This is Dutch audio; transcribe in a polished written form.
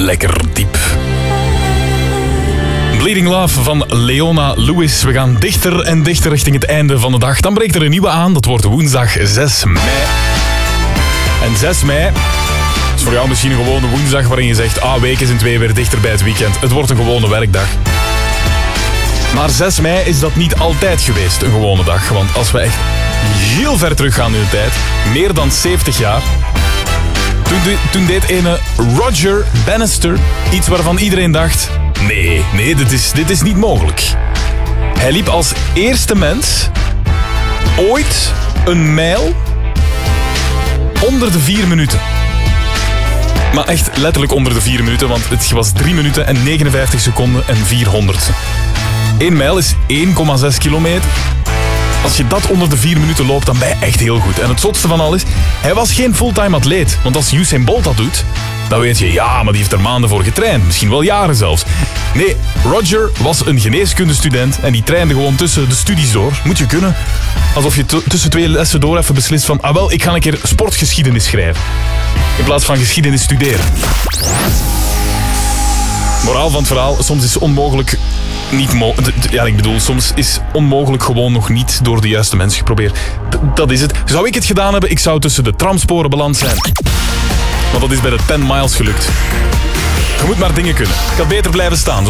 lekker diep. Bleeding Love van Leona Lewis. We gaan dichter en dichter richting het einde van de dag. Dan breekt er een nieuwe aan. Dat wordt woensdag 6 mei. En 6 mei is voor jou misschien een gewone woensdag waarin je zegt, week is in 2 weer dichter bij het weekend. Het wordt een gewone werkdag. Maar 6 mei is dat niet altijd geweest, een gewone dag. Want als we echt heel ver teruggaan in de tijd, meer dan 70 jaar... Toen deed ene Roger Bannister iets waarvan iedereen dacht... Nee, dit is niet mogelijk. Hij liep als eerste mens ooit een mijl onder de 4 minuten. Maar echt letterlijk onder de 4 minuten, want het was 3 minuten en 59 seconden en 400. 1 mijl is 1,6 kilometer. Als je dat onder de 4 minuten loopt, dan ben je echt heel goed. En het zotste van al is, hij was geen fulltime atleet. Want als Usain Bolt dat doet, dan weet je, ja, maar die heeft er maanden voor getraind. Misschien wel jaren zelfs. Nee, Roger was een geneeskundestudent en die trainde gewoon tussen de studies door. Moet je kunnen. Alsof je tussen 2 lessen door even beslist van, ik ga een keer sportgeschiedenis schrijven. In plaats van geschiedenis studeren. Moraal van het verhaal, soms is onmogelijk niet soms is onmogelijk gewoon nog niet door de juiste mensen geprobeerd. Dat is het. Zou ik het gedaan hebben, ik zou tussen de tramsporen beland zijn. Want dat is bij de 10 miles gelukt. Je moet maar dingen kunnen. Ik had beter blijven staan.